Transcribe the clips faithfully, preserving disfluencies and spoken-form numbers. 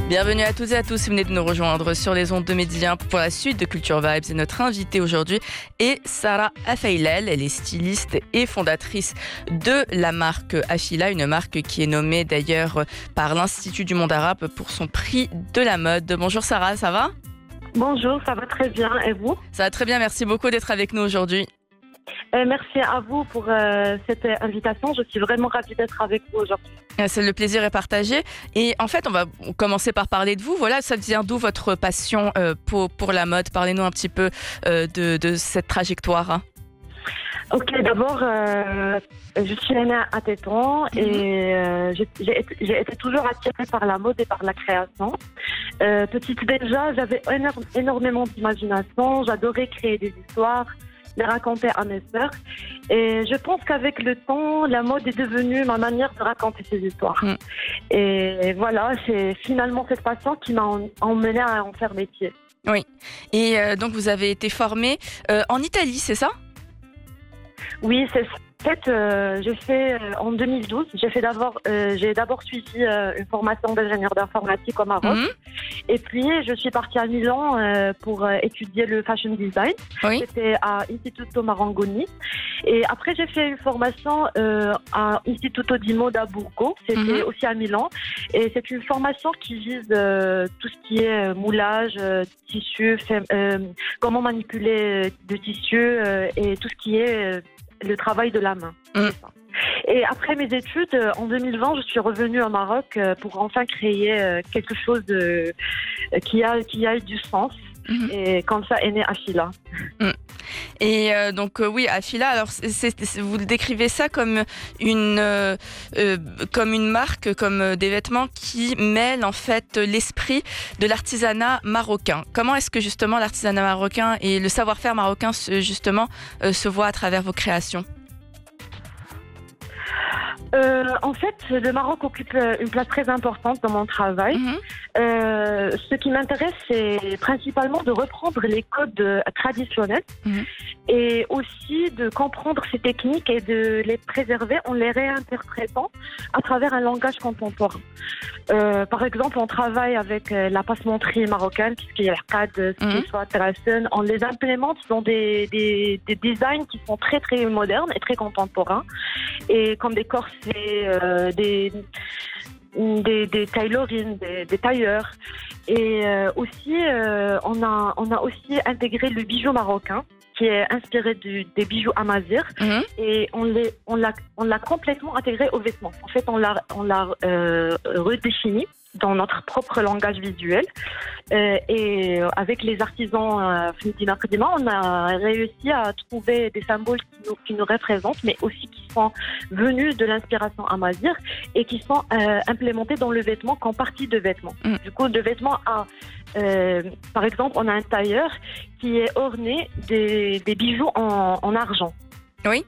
Bienvenue à toutes et à tous, vous venez de nous rejoindre sur les ondes de Média pour la suite de Culture Vibes. Et notre invitée aujourd'hui est Sarah Afailel. Elle est styliste et fondatrice de la marque Afila, une marque qui est nommée d'ailleurs par l'Institut du monde arabe pour son prix de la mode. Bonjour Sarah, ça va ? Bonjour, ça va très bien. Et vous ? Ça va très bien, merci beaucoup d'être avec nous aujourd'hui. Euh, merci à vous pour euh, cette invitation. Je suis vraiment ravie d'être avec vous aujourd'hui. C'est le plaisir est partagé. Et en fait, on va commencer par parler de vous. Voilà, ça vient d'où votre passion euh, pour, pour la mode ? Parlez-nous un petit peu euh, de, de cette trajectoire. Hein. Ok, d'abord, euh, je suis née à Tétouan mm-hmm. et euh, j'ai, j'ai, été, j'ai été toujours attirée par la mode et par la création. Euh, petite déjà, j'avais énorme, énormément d'imagination. J'adorais créer des histoires, les raconter à mes sœurs. Et je pense qu'avec le temps, la mode est devenue ma manière de raconter ces histoires. Mm. Et voilà, c'est finalement cette passion qui m'a emmenée à en faire métier. Oui. Et euh, donc, vous avez été formée euh, en Italie, c'est ça ? Oui, c'est ça. En fait, euh, j'ai fait euh, en deux mille douze, j'ai fait d'abord, euh, j'ai d'abord suivi euh, une formation d'ingénieur d'informatique au Maroc, mmh. et puis je suis partie à Milan euh, pour euh, étudier le fashion design. Oui. C'était à Istituto Marangoni, et après j'ai fait une formation euh, à Istituto di Moda Burgo, c'était mmh. aussi à Milan, et c'est une formation qui vise euh, tout ce qui est moulage, euh, tissu, fait, euh, comment manipuler le tissu euh, et tout ce qui est euh, le travail de la main. Mmh. Et après mes études, en deux mille vingt, je suis revenue au Maroc pour enfin créer quelque chose de, qui a, qui a du sens. Mmh. Et comme ça est né Afila. Mmh. Et euh, donc euh, oui, Afila, alors c'est, c'est, vous décrivez ça comme une, euh, euh, comme une marque, comme euh, des vêtements qui mêlent en fait l'esprit de l'artisanat marocain. Comment est-ce que justement l'artisanat marocain et le savoir-faire marocain justement euh, se voient à travers vos créations ? Euh, en fait, le Maroc occupe une place très importante dans mon travail. Mmh. Euh, ce qui m'intéresse, c'est principalement de reprendre les codes traditionnels mmh. et aussi de comprendre ces techniques et de les préserver en les réinterprétant à travers un langage contemporain. Euh, par exemple, on travaille avec la passementerie marocaine, tout ce qui est l'Aqad, ce qui est soit Terrassen, on les implémente dans des, des, des designs qui sont très très modernes et très contemporains, et comme des corsets, euh, des, des, des tailorines, des, des tailleurs. Et euh, aussi, euh, on, a, on a aussi intégré le bijou marocain, qui est inspiré du, des bijoux amazigh, mmh. et on, les, on, l'a, on l'a complètement intégré aux vêtements. En fait, on l'a, on l'a euh, redéfini dans notre propre langage visuel. Euh, et avec les artisans euh, Fnidina Qadima, on a réussi à trouver des symboles qui nous, qui nous représentent, mais aussi qui sont venus de l'inspiration amazigh et qui sont euh, implémentés dans le vêtement comme partie de vêtements. Mmh. Du coup, de vêtements à... Euh, par exemple, on a un tailleur qui est orné des, des bijoux en, en argent. Oui.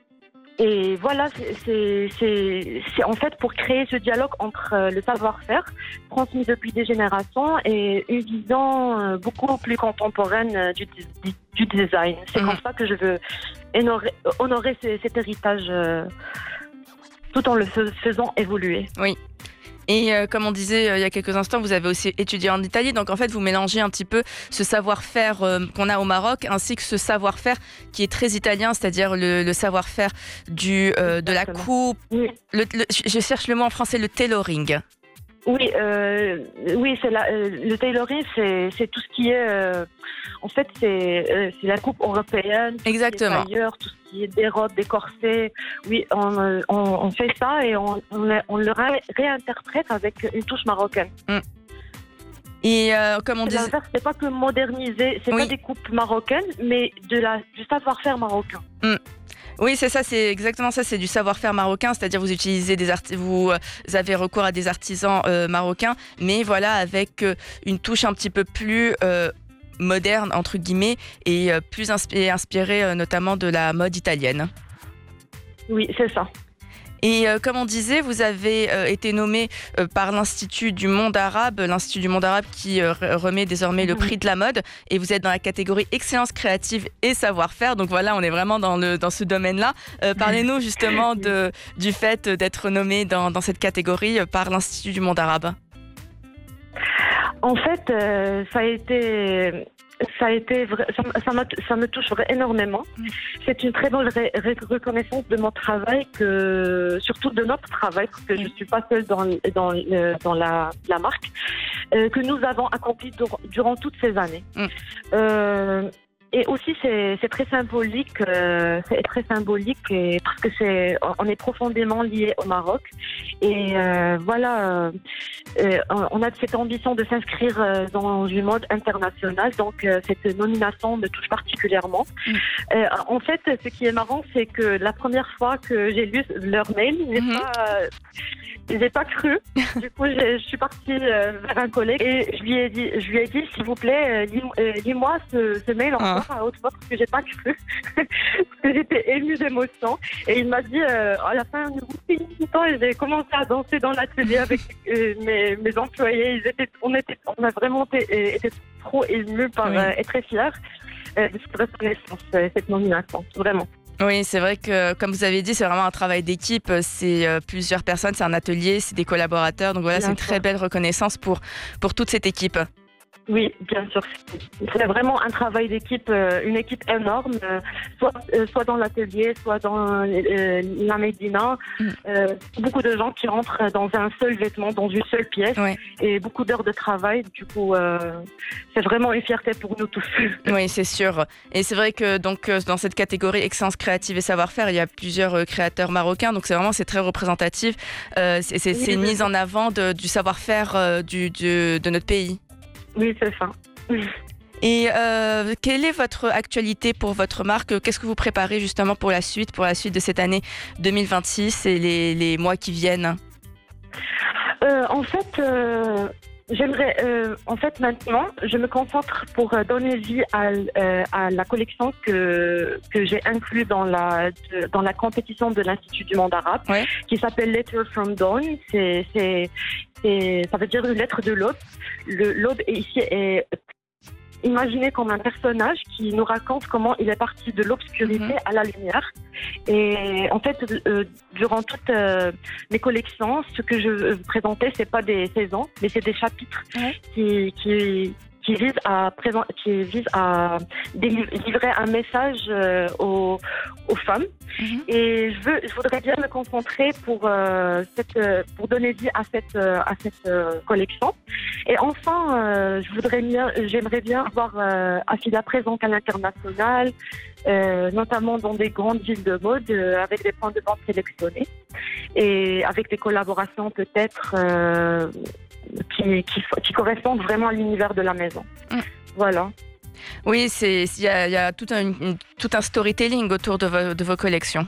Et voilà, c'est, c'est, c'est, c'est en fait pour créer ce dialogue entre euh, le savoir-faire transmis depuis des générations et une vision euh, beaucoup plus contemporaine euh, du, du, du design. C'est mmh. comme ça que je veux honorer, honorer c- cet héritage euh, tout en le faisant évoluer. Oui. Et euh, comme on disait euh, il y a quelques instants, vous avez aussi étudié en Italie. Donc en fait, vous mélangez un petit peu ce savoir-faire euh, qu'on a au Maroc ainsi que ce savoir-faire qui est très italien, c'est-à-dire le, le savoir-faire du, euh, de la coupe. Oui. Le, le, je cherche le mot en français, le tailoring. Oui, euh, oui, c'est la, euh, le tailoring, c'est, c'est tout ce qui est... Euh, en fait, c'est, euh, c'est la coupe européenne. Exactement. Tout ce qui est tailleur, tout ce qui est des robes, des corsets. Oui, on, on, on fait ça et on, on, on le ré- réinterprète avec une touche marocaine. Mm. Et euh, comme on c'est disait... l'inverse, c'est pas que moderniser, c'est oui. pas des coupes marocaines, mais de la, du savoir-faire marocain. Mm. Oui, c'est ça, c'est exactement ça, c'est du savoir-faire marocain, c'est-à-dire vous utilisez des arti- vous avez recours à des artisans euh, marocains, mais voilà, avec euh, une touche un petit peu plus euh, moderne, entre guillemets, et euh, plus inspi- inspirée euh, notamment de la mode italienne. Oui, c'est ça. Et euh, comme on disait, vous avez euh, été nommé euh, par l'Institut du monde arabe, l'Institut du monde arabe qui euh, remet désormais le prix de la mode, et vous êtes dans la catégorie excellence créative et savoir-faire. Donc voilà, on est vraiment dans, le, dans ce domaine-là. Euh, parlez-nous justement de, du fait d'être nommé dans, dans cette catégorie par l'Institut du monde arabe. En fait, euh, ça a été, ça a été, vrai, ça, ça, m'a, ça me touche énormément. Mmh. C'est une très bonne ré, ré, reconnaissance de mon travail, que surtout de notre travail, parce que mmh. je suis pas seule dans dans dans la, la marque, euh, que nous avons accompli dur, durant toutes ces années. Mmh. Euh, Et aussi, c'est, c'est très symbolique, euh, c'est très symbolique et parce que c'est, on est profondément lié au Maroc. Et euh, voilà, euh, on a cette ambition de s'inscrire dans du mode international. Donc, euh, cette nomination me touche particulièrement. Mm. Euh, en fait, ce qui est marrant, c'est que la première fois que j'ai lu leur mail, j'ai mm-hmm. pas... Euh, Je n'ai pas cru. Du coup, je suis partie vers un collègue et je lui ai dit, je lui ai dit, s'il vous plaît, lis-moi ce, ce mail encore ah. à haute voix parce que j'ai pas cru, parce que j'étais émue d'émotion. Et il m'a dit, euh, à la fin, nous vous félicitons. Et j'ai commencé à danser dans l'atelier avec euh, mes, mes employés. Ils étaient, on était, on a vraiment été, été trop émus par oui. euh, et très fiers euh, de cette reconnaissance, cette nomination, vraiment. Oui, c'est vrai que, comme vous avez dit, c'est vraiment un travail d'équipe. C'est euh, plusieurs personnes, c'est un atelier, c'est des collaborateurs. Donc voilà, bien c'est une sûr. Très belle reconnaissance pour, pour toute cette équipe. Oui, bien sûr. C'est vraiment un travail d'équipe, euh, une équipe énorme, euh, soit, euh, soit dans l'atelier, soit dans euh, la Médina. Mm. Euh, beaucoup de gens qui rentrent dans un seul vêtement, dans une seule pièce, ouais. et beaucoup d'heures de travail. Du coup, euh, c'est vraiment une fierté pour nous tous. Oui, c'est sûr. Et c'est vrai que donc dans cette catégorie excellence créative et savoir-faire, il y a plusieurs créateurs marocains. Donc c'est vraiment c'est très représentatif. Euh, c'est c'est, oui, c'est une mise en avant de, du savoir-faire euh, du, du, de notre pays. Oui, c'est ça. Et euh, quelle est votre actualité pour votre marque ? Qu'est-ce que vous préparez justement pour la suite, pour la suite de cette année deux mille vingt-six et les, les mois qui viennent ? euh, En fait, euh, j'aimerais, euh, en fait, maintenant, je me concentre pour donner vie à, euh, à la collection que que j'ai inclue dans la de, dans la compétition de l'Institut du monde arabe, ouais. qui s'appelle Letter from Dawn. C'est c'est c'est ça veut dire une lettre de l'aube. Le l'aube est ici est imaginé comme un personnage qui nous raconte comment il est parti de l'obscurité mmh. à la lumière. Et en fait, euh, durant toutes euh, mes collections, ce que je présentais, c'est pas des saisons, mais c'est des chapitres ouais. qui, qui, qui visent à présent, qui visent à délivrer un message euh, aux, aux femmes. Mmh. Et je veux, je voudrais bien me concentrer pour euh, cette, pour donner vie à cette, à cette euh, collection. Et enfin, euh, je voudrais bien, j'aimerais bien voir euh, Afila présente à l'international, euh, notamment dans des grandes villes de mode, euh, avec des points de vente sélectionnés et avec des collaborations peut-être euh, qui, qui, qui correspondent vraiment à l'univers de la maison. Mmh. Voilà. Oui, c'est il y a, y a tout un une, tout un storytelling autour de vos, de vos collections.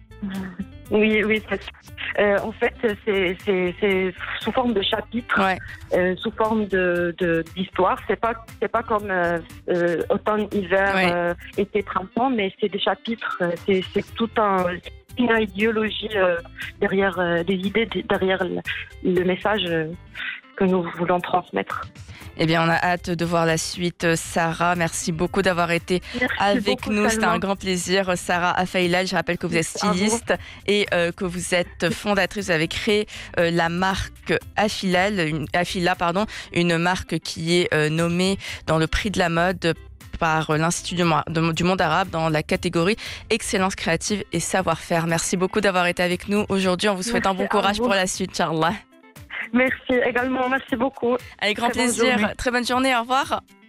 Oui, oui, c'est euh, en fait, c'est, c'est, c'est sous forme de chapitres, ouais. euh, sous forme de, de d'histoire. C'est pas, c'est pas comme euh, euh, automne, hiver, ouais. euh, été, printemps, mais c'est des chapitres. C'est, c'est tout un, une idéologie euh, derrière, euh, des idées derrière le, le message euh, que nous voulons transmettre. Eh bien, on a hâte de voir la suite. Sarah, merci beaucoup d'avoir été merci avec beaucoup, nous. C'était un grand plaisir. Sarah Afaïla, je rappelle que vous êtes styliste et euh, que vous êtes fondatrice. Vous avez créé euh, la marque Afila, une, Afila, pardon, une marque qui est euh, nommée dans le prix de la mode par l'Institut du monde arabe dans la catégorie excellence créative et savoir-faire. Merci beaucoup d'avoir été avec nous aujourd'hui. On vous souhaite merci un bon courage pour la suite, Inch'Allah. Merci également, merci beaucoup. Avec grand Très plaisir. Bonne Très bonne journée, au revoir.